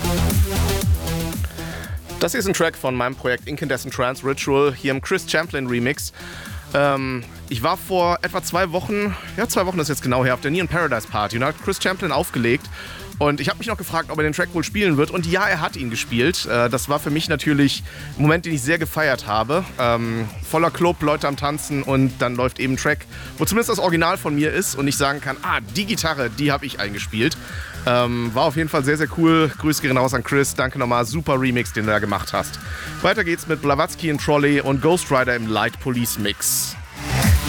Das hier ist ein Track von meinem Projekt Incandescent Trance Ritual, hier im Chris Champlin Remix. Ich war vor etwa 2 Wochen, 2 Wochen ist jetzt genau her, auf der Neon Paradise Party und da hat Chris Champlin aufgelegt. Und ich habe mich noch gefragt, ob er den Track wohl spielen wird. Und ja, er hat ihn gespielt. Das war für mich natürlich ein Moment, den ich sehr gefeiert habe. Voller Club, Leute am Tanzen und dann läuft eben ein Track, wo zumindest das Original von mir ist und ich sagen kann, die Gitarre, die habe ich eingespielt. War auf jeden Fall sehr, sehr cool. Grüße gehen raus an Chris. Danke nochmal. Super Remix, den du da gemacht hast. Weiter geht's mit Blavatsky im Trolley und Ghost Rider im Light Police Mix.